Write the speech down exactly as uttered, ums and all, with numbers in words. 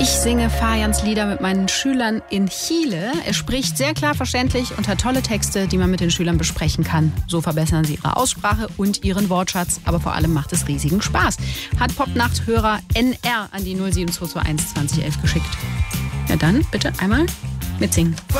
Ich singe Fajans Lieder mit meinen Schülern in Chile. Er spricht sehr klar verständlich und hat tolle Texte, die man mit den Schülern besprechen kann. So verbessern sie ihre Aussprache und ihren Wortschatz. Aber vor allem macht es riesigen Spaß. Hat Popnacht-Hörer N R an die null sieben zwei zwei eins zwanzig elf geschickt. Ja dann, bitte einmal mitsingen.